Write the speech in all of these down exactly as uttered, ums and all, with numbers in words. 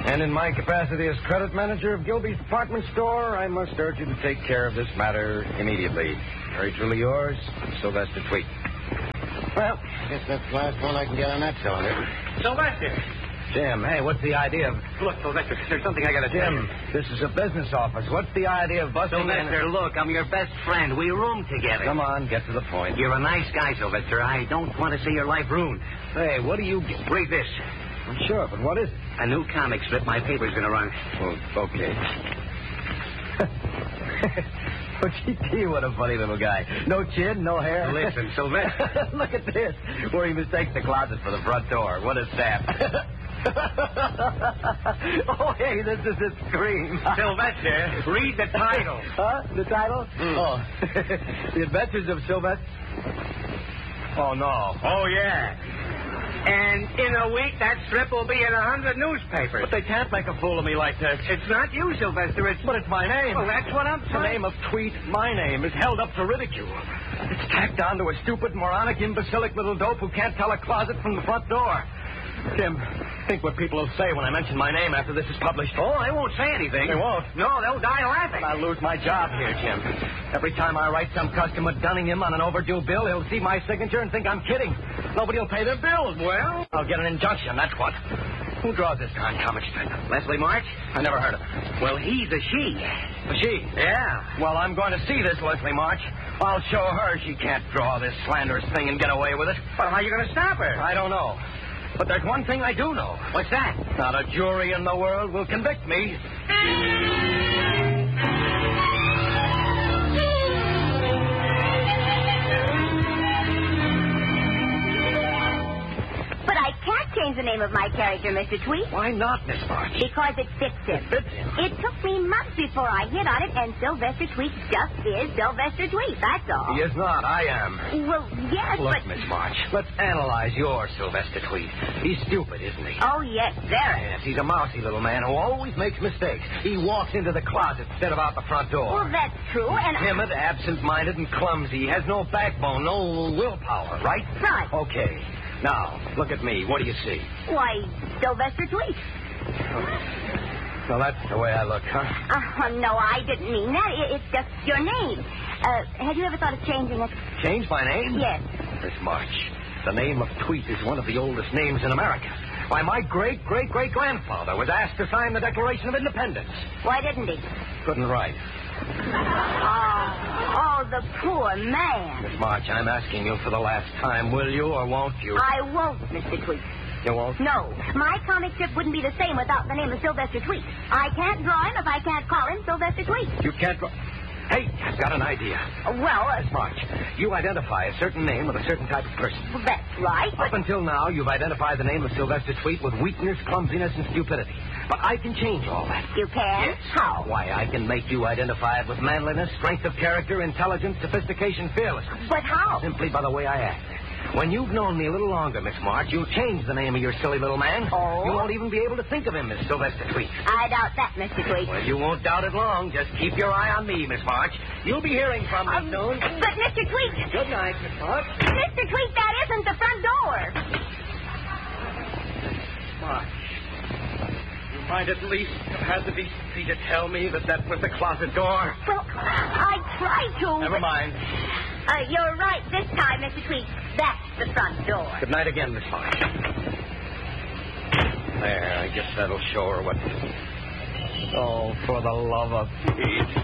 And in my capacity as credit manager of Gilby's department store, I must urge you to take care of this matter immediately. Very truly yours, Sylvester Tweet. Well, I guess that's the last one I can get on that cylinder. Sylvester! Jim, hey, what's the idea of... Look, Sylvester, there's something I gotta tell you. Jim, this is a business office. What's the idea of busting Sylvester, in... look, I'm your best friend. We room together. Come on, get to the point. You're a nice guy, Sylvester. I don't want to see your life ruined. Hey, what do you... Get? Read this. I'm sure, but what is it? A new comic strip my paper's gonna run. Oh, okay. Oh, gee, what a funny little guy. No chin, no hair. Listen, Sylvester. Look at this, where he mistakes the closet for the front door. What a sap. Oh, hey, this is a scream. Sylvester, read the title. Huh? The title? Mm. Oh, The Adventures of Sylvester. Oh, no. Oh, yeah. And in a week, that strip will be in a hundred newspapers. But they can't make a fool of me like this. It's not you, Sylvester. It's... But it's my name. Well, that's what I'm The saying. name of Tweet, my name, is held up to ridicule. It's tacked on to a stupid, moronic, imbecilic little dope who can't tell a closet from the front door. Jim, think what people will say when I mention my name after this is published. Oh, they won't say anything. They won't. No, they'll die laughing. I'll lose my job here, Jim. Every time I write some customer dunning him on an overdue bill, he'll see my signature and think I'm kidding. Nobody will pay their bills. Well? I'll get an injunction, that's what. Who draws this darn comic strip? Leslie March? I never heard of her. Well, he's a she. A she? Yeah. Well, I'm going to see this Leslie March. I'll show her she can't draw this slanderous thing and get away with it. Well, how are you going to stop her? I don't know. But there's one thing I do know. What's that? Not a jury in the world will convict me. But I can't change the name of my character, Mister Tweet. Why not, Miss March? Because it fits him. It fits him. It took me months before I hit on it, and Sylvester Tweet just is Sylvester Tweet, that's all. He is not. I am. Well, yes, Look, but... Miss March, let's analyze your Sylvester Tweet. He's stupid, isn't he? Oh, yes, very. Yes, he's a mousy little man who always makes mistakes. He walks into the closet instead of out the front door. Well, that's true, and... Timid, absent-minded, and clumsy. He has no backbone, no willpower, right? Right. Okay. Now, look at me. What do you see? Why, Sylvester Tweet. So that's the way I look, huh? Uh, no, I didn't mean that. It, it's just your name. Uh, have you ever thought of changing it? Change my name? Yes. Miss March, the name of Tweet is one of the oldest names in America. Why, my great-great-great-grandfather was asked to sign the Declaration of Independence. Why didn't he? Couldn't write. Oh, oh, the poor man. Miss March, I'm asking you for the last time. Will you or won't you? I won't, Mister Tweet. You won't? No. My comic strip wouldn't be the same without the name of Sylvester Tweet. I can't draw him if I can't call him Sylvester Tweet. You can't... Dro- Hey, I've got an idea. Well, uh, Miss March, you identify a certain name with a certain type of person. that's right, but... Up until now, you've identified the name of Sylvester Tweet with weakness, clumsiness, and stupidity. But I can change all that. You can? Yes. How? Why, I can make you identify it with manliness, strength of character, intelligence, sophistication, fearlessness. But how? Simply by the way I act. When you've known me a little longer, Miss March, you'll change the name of your silly little man. Oh? You won't even be able to think of him as Sylvester Tweet. I doubt that, Mister Tweet. Well, you won't doubt it long. Just keep your eye on me, Miss March. You'll be hearing from me Um, soon. But, Mister Tweet... Good night, Miss March. Mister Tweet, that isn't the front door. March, you might at least have had the decency to tell me that that was the closet door. Well, I tried to... Never but- mind. Uh, you're right this time, Mister Tweet. That's the front door. Good night again, Miss March. There, I guess that'll show her what... Oh, for the love of Pete.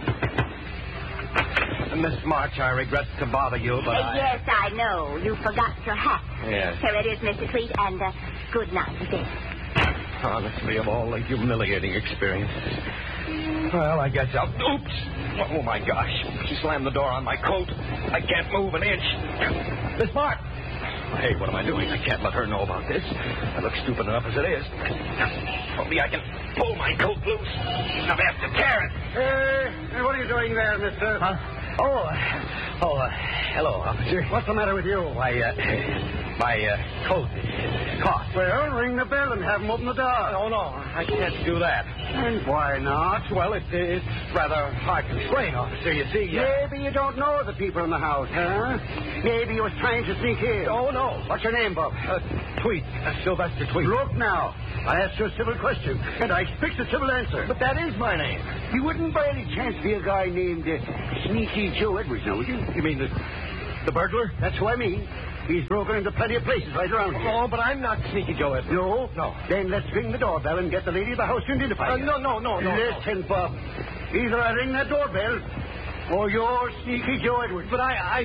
Miss March, I regret to bother you, but Uh, I... yes, I know. You forgot your hat. Yes. Here it is, Mister Tweet, and uh, good night, dear. Honestly, of all the humiliating experiences. Well, I guess I'll... Oops! Oh, my gosh. She slammed the door on my coat. I can't move an inch. Miss March! Hey, what am I doing? I can't let her know about this. I look stupid enough as it is. Only I can pull my coat loose. I'll have to tear it. Hey, what are you doing there, mister? Huh? Oh, uh, oh, uh, hello, officer. What's the matter with you? Why, uh, My uh, coat is caught. Well, ring the bell and have him open the door. Oh, no, I can't do that. And why not? Well, it, it's rather hard to explain, officer. You see, uh... Maybe you don't know the people in the house, huh? Maybe you was trying to sneak in. Oh, no. What's your name, Bob? Uh, Tweet. Uh, Sylvester Tweet. Look now. I asked you a civil question, and I expect a civil answer. But that is my name. You wouldn't by any chance be a guy named uh, Sneaky Joe Edwards, now, would you? You mean the, the burglar? That's who I mean. He's broken into plenty of places right around here. Oh, but I'm not Sneaky Joe Edwards. No? No. Then let's ring the doorbell and get the lady of the house to identify Uh, you. no, no, no, no. Listen, Bob. Either I ring that doorbell, or you're Sneaky Joe Edwards. But I, I...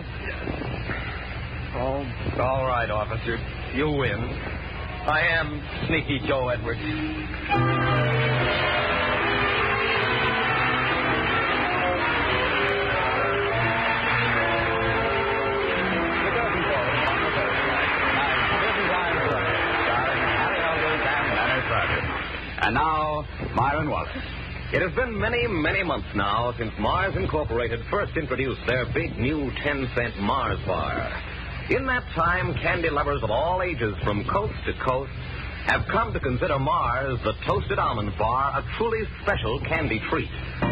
Oh, all right, officer. You win. I am Sneaky Joe Edwards. And now, Myron Wallace. It has been many, many months now since Mars Incorporated first introduced their big new ten-cent Mars bar. In that time, candy lovers of all ages from coast to coast have come to consider Mars, the toasted almond bar, a truly special candy treat.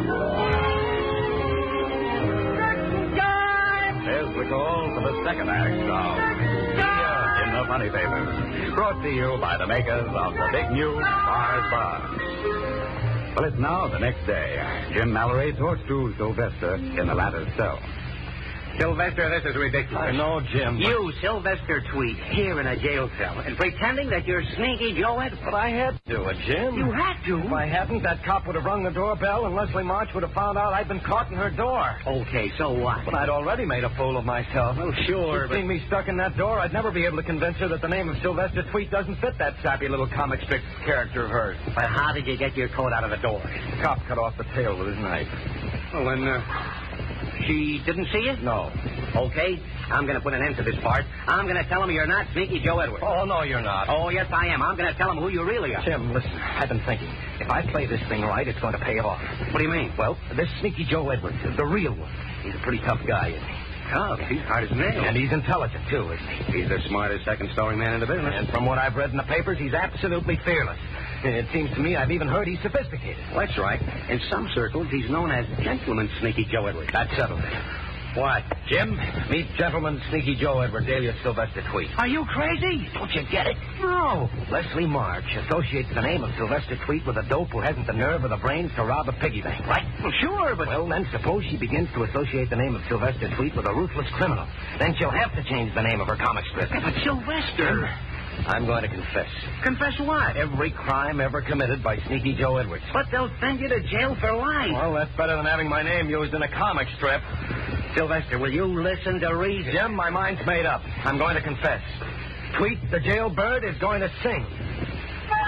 There's the call for the second act of In the Funny Papers, brought to you by the makers of the big new Mars bar. Well, it's now the next day. Jim Mallory talks to Sylvester in the latter's cell. Sylvester, this is ridiculous. I know, Jim. but- You, Sylvester Tweet, here in a jail cell, and pretending that you're Sneaky Joe Edwards. But I had to do it, Jim. You had to. If I hadn't, that cop would have rung the doorbell, and Leslie March would have found out I'd been caught in her door. Okay, so what? But I'd already made a fool of myself. Oh, sure, She'd but... seen me stuck in that door, I'd never be able to convince her that the name of Sylvester Tweet doesn't fit that sappy little comic strip character of hers. But how did you get your coat out of the door? The cop cut off the tail with his knife. Well, then, uh, she didn't see you? No. Okay, I'm going to put an end to this part. I'm going to tell him you're not Sneaky Joe Edwards. Oh, no, you're not. Oh, yes, I am. I'm going to tell him who you really are. Jim, listen, I've been thinking. If I play this thing right, it's going to pay off. What do you mean? Well, this Sneaky Joe Edwards is the real one. He's a pretty tough guy, isn't he? Tough. He's hard as nails. And he's intelligent, too, isn't he? He's the smartest second-story man in the business. And from what I've read in the papers, he's absolutely fearless. It seems to me I've even heard he's sophisticated. Well, that's right. In some circles, he's known as Gentleman Sneaky Joe Edwards. That settles it. What? Jim, meet Gentleman Sneaky Joe Edwards, alias Sylvester Tweet. Are you crazy? Don't you get it? No. Leslie March associates the name of Sylvester Tweet with a dope who hasn't the nerve or the brains to rob a piggy bank, right? Well, sure, but... Well, then suppose she begins to associate the name of Sylvester Tweet with a ruthless criminal. Then she'll have to change the name of her comic strip. But Sylvester... I'm going to confess. Confess what? Every crime ever committed by Sneaky Joe Edwards. But they'll send you to jail for life. Well, that's better than having my name used in a comic strip. Sylvester, will you listen to reason? Jim, my mind's made up. I'm going to confess. Tweet, the jailbird, is going to sing.